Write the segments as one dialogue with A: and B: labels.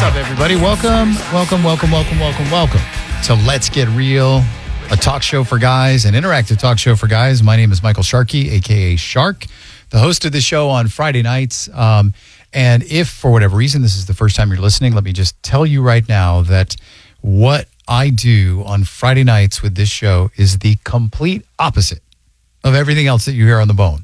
A: up, everybody? Welcome to Let's Get Real, a talk show for guys, an interactive talk show for guys. My name is Michael Sharkey, a.k.a. Shark, the host of the show on Friday nights. And if, for whatever reason, this is the first time you're listening, let me just tell you right now that what I do on Friday nights with this show is the complete opposite of everything else that you hear on the bone.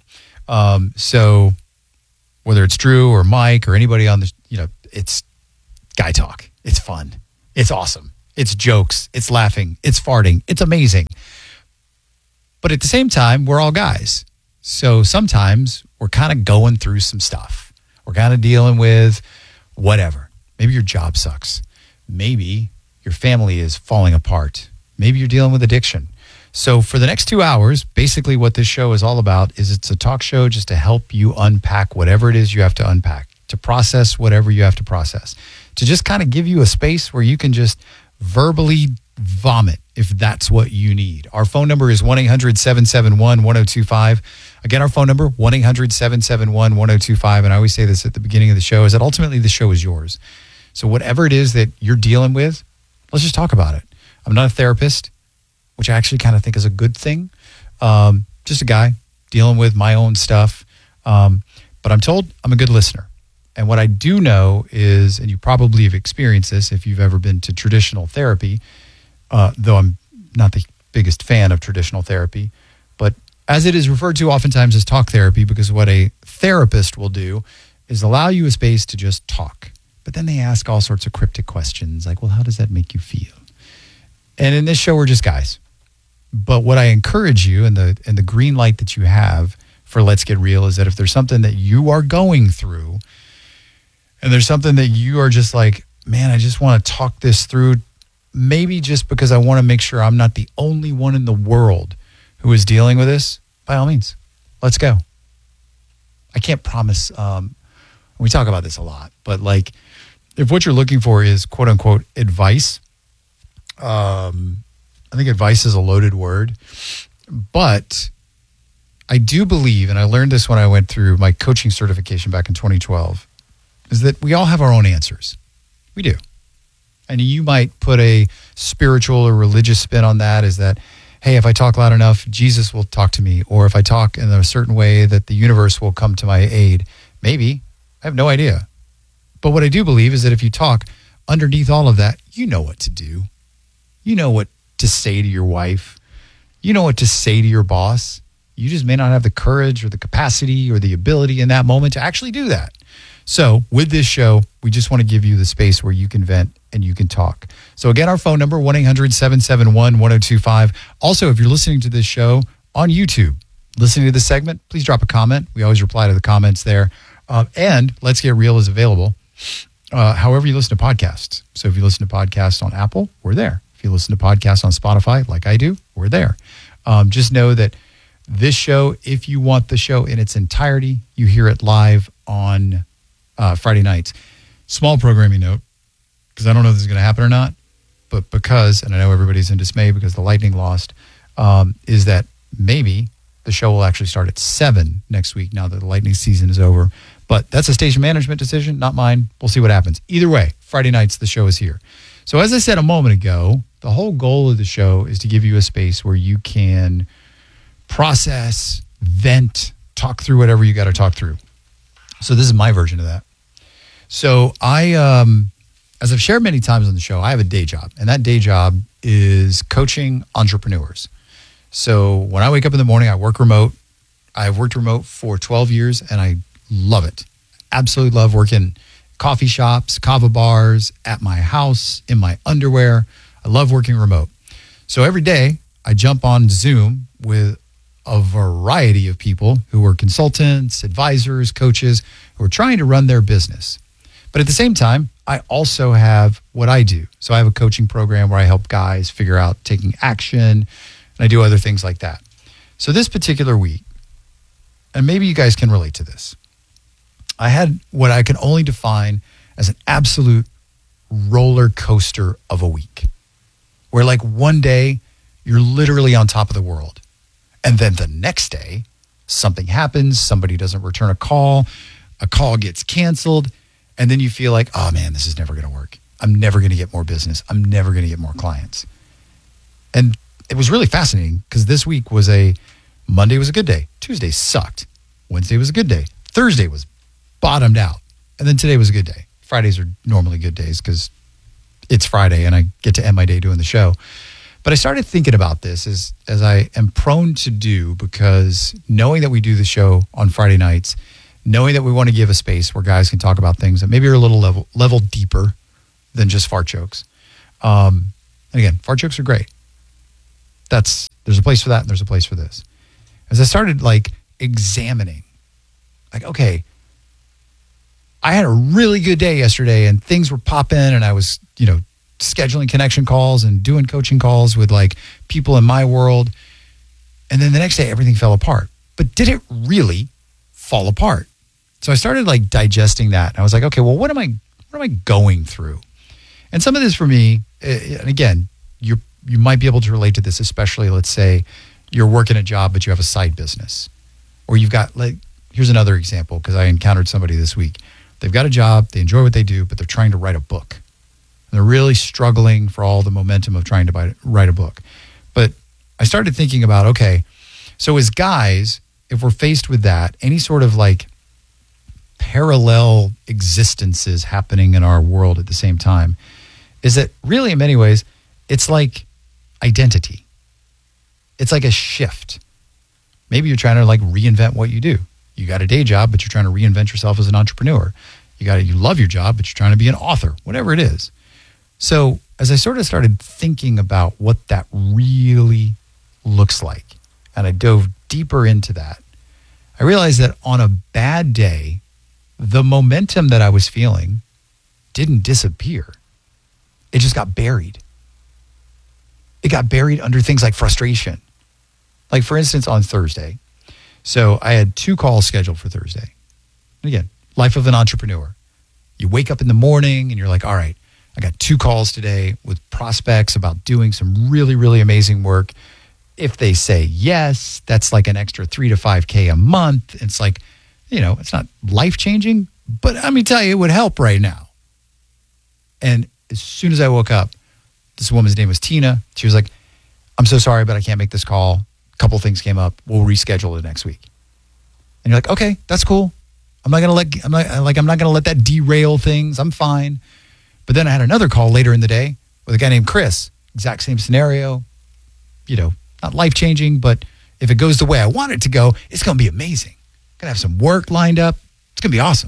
A: So whether it's Drew or Mike or anybody on the, it's guy talk. It's fun. It's awesome. It's jokes. It's laughing. It's farting. It's amazing. But at the same time, we're all guys. So sometimes we're kind of going through some stuff. We're kind of dealing with whatever. Maybe your job sucks. Maybe your family is falling apart. Maybe you're dealing with addiction. So for the next 2 hours, basically what this show is all about is it's a talk show just to help you unpack whatever it is you have to unpack, to process whatever you have to process, to just kind of give you a space where you can just verbally vomit if that's what you need. Our phone number is 1-800-771-1025. Again, our phone number, 1-800-771-1025. And I always say this at the beginning of the show, is that ultimately the show is yours. So whatever it is that you're dealing with, let's just talk about it. I'm not a therapist, which I actually kind of think is a good thing. Just a guy dealing with my own stuff. But I'm told I'm a good listener. And what I do know is, and you probably have experienced this if you've ever been to traditional therapy, though I'm not the biggest fan of traditional therapy, but as it is referred to oftentimes as talk therapy, because what a therapist will do is allow you a space to just talk. But then they ask all sorts of cryptic questions like, well, how does that make you feel? And in this show, we're just guys. But what I encourage you, and the green light that you have for Let's Get Real, is that if there's something that you are going through, and there's something that you are just like, man, I just want to talk this through, maybe just because I want to make sure I'm not the only one in the world who is dealing with this, by all means, let's go. I can't promise, we talk about this a lot, but like, if what you're looking for is quote unquote advice, I think advice is a loaded word, but I do believe, and I learned this when I went through my coaching certification back in 2012, is that we all have our own answers. We do. And you might put a spiritual or religious spin on that, is that, hey, if I talk loud enough, Jesus will talk to me. Or if I talk in a certain way, that the universe will come to my aid. Maybe. I have no idea. But what I do believe is that if you talk, underneath all of that, you know what to do. You know what to say to your wife. You know what to say to your boss. You just may not have the courage or the capacity or the ability in that moment to actually do that. So with this show, we just want to give you the space where you can vent and you can talk. So again, our phone number, 1-800-771-1025. Also, if you're listening to this show on YouTube, listening to this segment, please drop a comment. We always reply to the comments there. And Let's Get Real is available however you listen to podcasts. So if you listen to podcasts on Apple, we're there. If you listen to podcasts on Spotify, like I do, we're there. Just know that this show, if you want the show in its entirety, you hear it live on Friday nights. Small programming note, because I don't know if this is going to happen or not, but because, and I know everybody's in dismay because the Lightning lost, is that maybe the show will actually start at 7 next week now that the Lightning season is over. But that's a station management decision, not mine. We'll see what happens. Either way, Friday nights, the show is here. So as I said a moment ago, the whole goal of the show is to give you a space where you can process, vent, talk through whatever you got to talk through. So this is my version of that. So I, as I've shared many times on the show, I have a day job, and that day job is coaching entrepreneurs. So when I wake up in the morning, I work remote. I've worked remote for 12 years, and I love it. Absolutely love working coffee shops, kava bars, at my house, in my underwear. I love working remote. So every day, I jump on Zoom with a variety of people who are consultants, advisors, coaches, who are trying to run their business. But at the same time, I also have what I do. So I have a coaching program where I help guys figure out taking action, and I do other things like that. So this particular week, and maybe you guys can relate to this, I had what I can only define as an absolute roller coaster of a week, where like one day you're literally on top of the world. And then the next day, something happens, somebody doesn't return a call gets canceled, And then you feel like, oh man, this is never going to work. I'm never going to get more business. I'm never going to get more clients. And it was really fascinating because this week Monday was a good day. Tuesday sucked. Wednesday was a good day. Thursday was bottomed out. And then today was a good day. Fridays are normally good days because it's Friday and I get to end my day doing the show. But I started thinking about this as I am prone to do, because knowing that we do the show on Friday nights, knowing that we want to give a space where guys can talk about things that maybe are a little level deeper than just fart jokes. And again, fart jokes are great. There's a place for that and there's a place for this. As I started examining, okay, I had a really good day yesterday and things were popping and I was, scheduling connection calls and doing coaching calls with people in my world. And then the next day, everything fell apart. But did it really fall apart? So I started digesting that. And I was like, okay, well, what am I going through? And some of this for me, and again, you might be able to relate to this, especially let's say you're working a job, but you have a side business, or you've got here's another example, because I encountered somebody this week. They've got a job, they enjoy what they do, but they're trying to write a book. And they're really struggling for all the momentum of trying to write a book. But I started thinking about, okay, so as guys, if we're faced with that, any sort of parallel existences happening in our world at the same time, is that really in many ways, it's like identity. It's like a shift. Maybe you're trying to reinvent what you do. You got a day job, but you're trying to reinvent yourself as an entrepreneur. You love your job, but you're trying to be an author, whatever it is. So as I sort of started thinking about what that really looks like, and I dove deeper into that, I realized that on a bad day, the momentum that I was feeling didn't disappear. It just got buried. It got buried under things like frustration. Like for instance, on Thursday. So I had 2 calls scheduled for Thursday. And again, life of an entrepreneur. You wake up in the morning and you're like, all right, I got 2 calls today with prospects about doing some really, really amazing work. If they say yes, that's an extra $3,000 to $5,000 a month. It's it's not life-changing, but let me tell you, it would help right now. And as soon as I woke up, this woman's name was Tina. She was like, I'm so sorry, but I can't make this call. A couple things came up. We'll reschedule it next week. And you're like, okay, that's cool. I'm not gonna let that derail things. I'm fine. But then I had another call later in the day with a guy named Chris. Exact same scenario. Not life-changing, but if it goes the way I want it to go, it's going to be amazing. Going to have some work lined up. It's going to be awesome.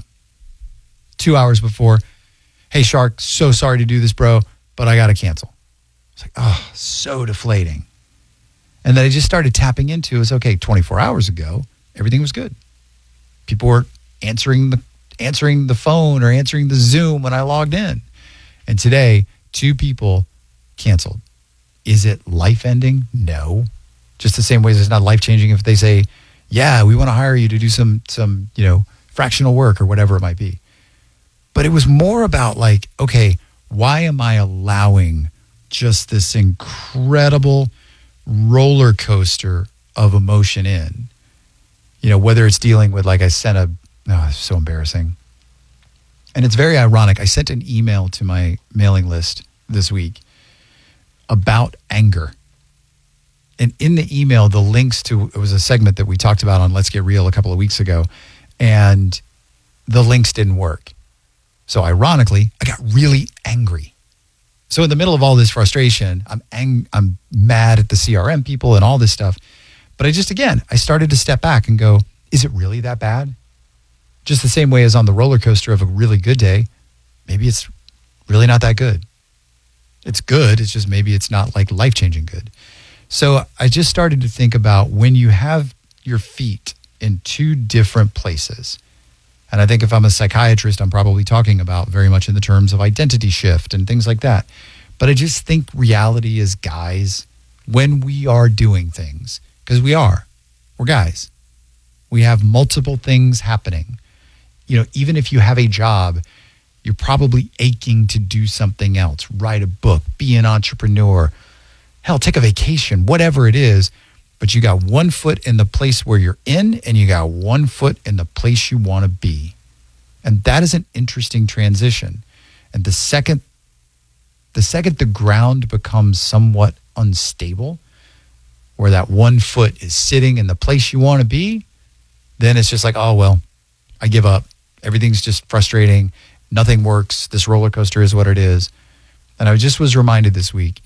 A: 2 hours before, hey, Shark, so sorry to do this, bro, but I got to cancel. It's so deflating. And then I just started tapping into, 24 hours ago, everything was good. People were answering the phone or answering the Zoom when I logged in. And today, 2 people canceled. Is it life-ending? No. Just the same way as it's not life-changing if they say, yeah, we want to hire you to do some fractional work or whatever it might be. But it was more about okay, why am I allowing just this incredible roller coaster of emotion in? Whether it's dealing with, I sent it's so embarrassing. And it's very ironic. I sent an email to my mailing list this week about anger. And in the email, the links to, it was a segment that we talked about on Let's Get Real a couple of weeks ago, and the links didn't work. So ironically, I got really angry. So in the middle of all this frustration, I'm mad at the CRM people and all this stuff. But I started to step back and go, is it really that bad? Just the same way as on the roller coaster of a really good day, maybe it's really not that good. It's good. It's just maybe it's not life-changing good. So I just started to think about when you have your feet in 2 different places. And I think if I'm a psychiatrist, I'm probably talking about very much in the terms of identity shift and things like that. But I just think reality is, guys, when we are doing things, because we're guys. We have multiple things happening. Even if you have a job, you're probably aching to do something else, write a book, be an entrepreneur, hell, take a vacation, whatever it is. But you got 1 foot in the place where you're in, and you got 1 foot in the place you want to be. And that is an interesting transition. And the second the ground becomes somewhat unstable, where that 1 foot is sitting in the place you want to be, then it's just like, oh, well, I give up. Everything's just frustrating. Nothing works. This roller coaster is what it is. And I just was reminded this week,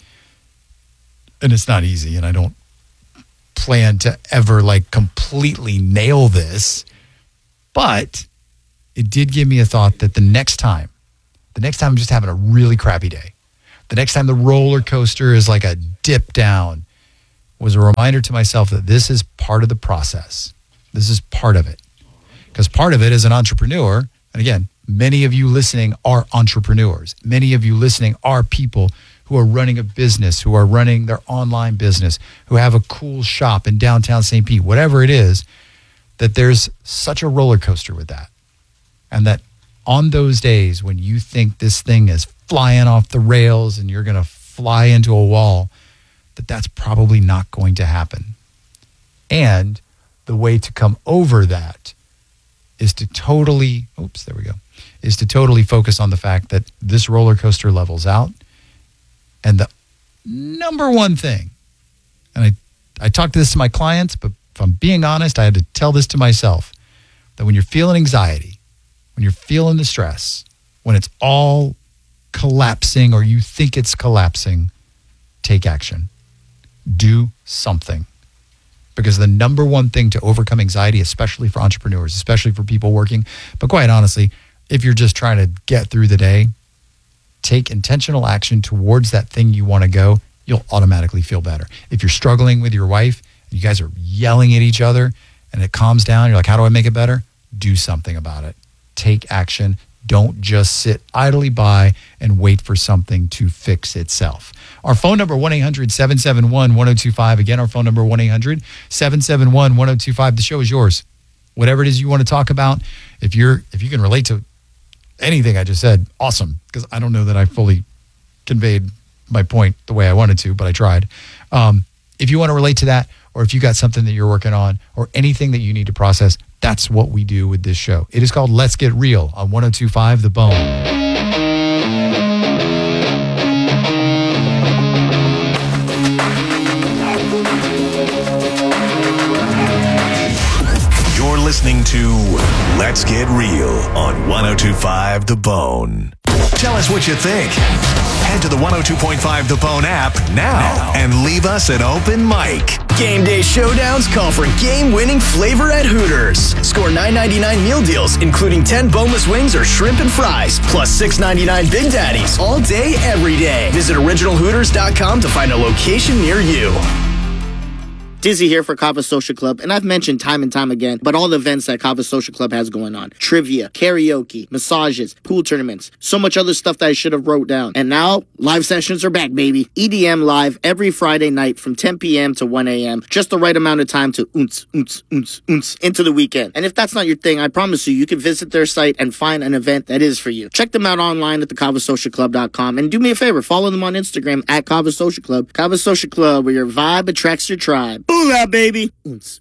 A: and it's not easy, and I don't plan to ever like completely nail this, but it did give me a thought that the next time I'm just having a really crappy day, the next time the roller coaster is like a dip down, was a reminder to myself that this is part of the process. This is part of it. Because part of it as an entrepreneur, and again, many of you listening are entrepreneurs. Many of you listening are people who are running a business, who are running their online business, who have a cool shop in downtown St. Pete, whatever it is, that there's such a roller coaster with that. And that on those days when you think this thing is flying off the rails and you're going to fly into a wall, that's probably not going to happen. And the way to come over that is to totally focus on the fact that this roller coaster levels out. And the number one thing, and I talk to this to my clients, but if I'm being honest, I had to tell this to myself, that when you're feeling anxiety, when you're feeling the stress, when it's all collapsing or you think it's collapsing, take action. Do something. Because the number one thing to overcome anxiety, especially for entrepreneurs, especially for people working, but quite honestly, if you're just trying to get through the day, take intentional action towards that thing you want to go, you'll automatically feel better. If you're struggling with your wife, and you guys are yelling at each other, and it calms down, you're like, how do I make it better? Do something about it. Take action. Don't just sit idly by and wait for something to fix itself. Our phone number, 1-800-771-1025. Again, our phone number, 1-800-771-1025. The show is yours. Whatever it is you want to talk about, if you can relate to anything I just said, awesome, because I don't know that I fully conveyed my point the way I wanted to, but I tried. If you want to relate to that, or if you got something that you're working on, or anything that you need to process, that's what we do with this show. It is called Let's Get Real on 102.5 The Bone.
B: Listening to Let's Get Real on 102.5 The Bone. Tell us what you think. Head to the 102.5 The Bone app now and leave us an open mic.
C: Game day showdowns call for game-winning flavor at Hooters. Score $9.99 meal deals, including 10 boneless wings or shrimp and fries, plus $6.99 Big Daddies all day, every day. Visit originalhooters.com to find a location near you.
D: Dizzy here for Kava Social Club, and I've mentioned time and time again, but all the events that Kava Social Club has going on. Trivia, karaoke, massages, pool tournaments, so much other stuff that I should have wrote down. And now, live sessions are back, baby. EDM live every Friday night from 10 p.m. to 1 a.m. Just the right amount of time to into the weekend. And if that's not your thing, I promise you can visit their site and find an event that is for you. Check them out online at thekavasocialclub.com, and do me a favor, follow them on Instagram at Kava Social Club. Kava Social Club, where your vibe attracts your tribe. Booyah, baby.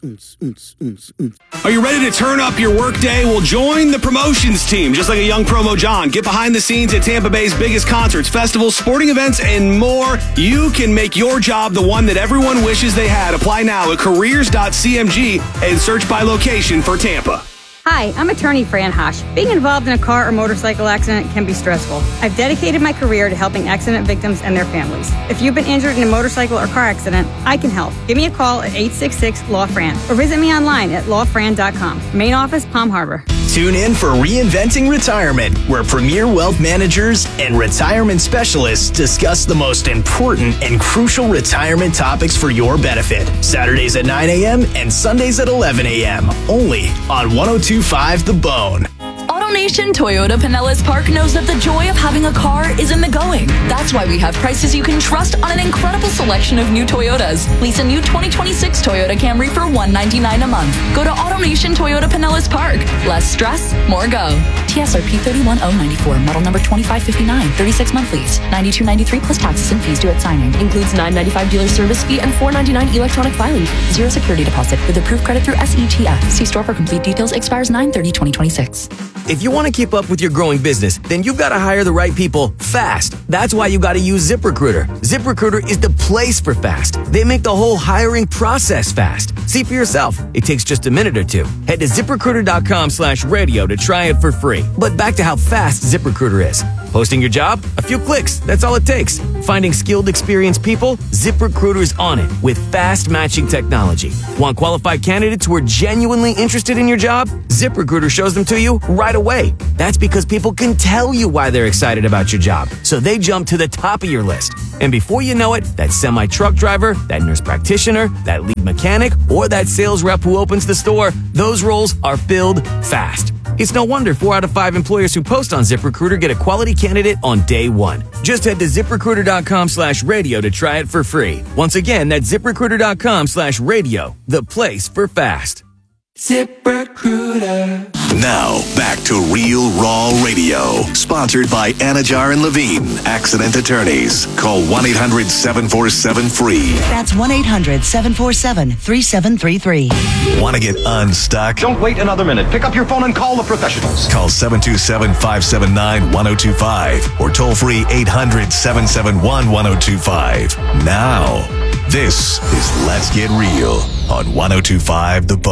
E: Are you ready to turn up your workday? Well, join the promotions team. Just like a young promo John, get behind the scenes at Tampa Bay's biggest concerts, festivals, sporting events, and more. You can make your job the one that everyone wishes they had. Apply now at careers.cmg and search by location for Tampa.
F: Hi, I'm attorney Fran Hosh. Being involved in a car or motorcycle accident can be stressful. I've dedicated my career to helping accident victims and their families. If you've been injured in a motorcycle or car accident, I can help. Give me a call at 866-LAW-FRAN or visit me online at lawfran.com. Main office, Palm Harbor.
C: Tune in for Reinventing Retirement, where premier wealth managers and retirement specialists discuss the most important and crucial retirement topics for your benefit. Saturdays at 9 a.m. and Sundays at 11 a.m. Only on 102.5 The Bone.
G: AutoNation Toyota Pinellas Park knows that the joy of having a car is in the going. That's why we have prices you can trust on an incredible selection of new Toyotas. Lease a new 2026 Toyota Camry for $199 a month. Go to AutoNation Toyota Pinellas Park. Less stress, more go. TSRP 31094, model number 2559, 36-month lease, $92.93 plus taxes and fees due at signing. Includes $9.95 dealer service fee and $4.99 electronic filing. Zero security deposit with approved credit through SETF. See store for complete details. Expires 9/30/2026.
B: If
H: If you want to keep up with your growing business, then you've got to hire the right people fast. That's why you got to use ZipRecruiter. ZipRecruiter is the place for fast. They make the whole hiring process fast. See for yourself. It takes just a minute or two. Head to ZipRecruiter.com/radio to try it for free. But back to how fast ZipRecruiter is. Posting your job? A few clicks. That's all it takes. Finding skilled, experienced people? ZipRecruiter's on it with fast matching technology. Want qualified candidates who are genuinely interested in your job? ZipRecruiter shows them to you right away. That's because people can tell you why they're excited about your job, so they jump to the top of your list. And before you know it, that semi-truck driver, that nurse practitioner, that lead mechanic, or that sales rep who opens the store, those roles are filled fast. It's no wonder 4 out of 5 employers who post on ZipRecruiter get a quality candidate on day one. Just head to ZipRecruiter.com/radio to try it for free. Once again, that's ZipRecruiter.com/radio, the place for fast.
B: ZipRecruiter. Now, back to Real Raw Radio. Sponsored by Anajar and Levine, accident attorneys. Call 1-800-747-FREE.
I: That's 1-800-747-3733.
B: Want to get unstuck?
J: Don't wait another minute. Pick up your phone and call the professionals.
B: Call 727-579-1025 or toll free 800-771-1025. Now, this is Let's Get Real on 102.5 The Bone.